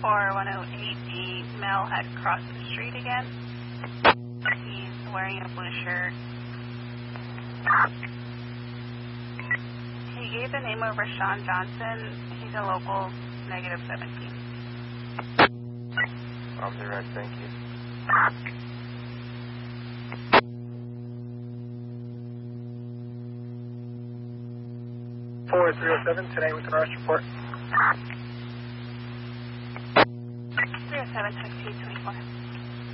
108, the male had crossed the street again. He's wearing a blue shirt. He gave the name over Sean Johnson. He's a local -17. I'm direct, thank you. 4307, today with an arrest report. 307, 2224.